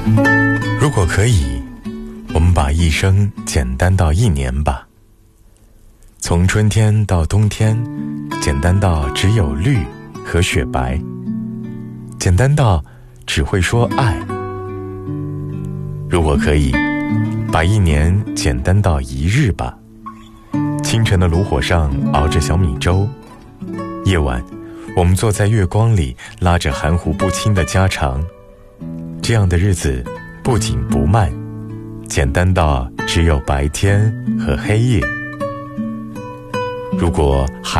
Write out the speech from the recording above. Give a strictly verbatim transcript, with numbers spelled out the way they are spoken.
如果可以，我们把一生简单到一年吧。从春天到冬天，简单到只有绿和雪白，简单到只会说爱。如果可以，把一年简单到一日吧。清晨的炉火上熬着小米粥，夜晚我们坐在月光里拉着含糊不清的家常。这样的日子不紧不慢，简单到只有白天和黑夜。如果还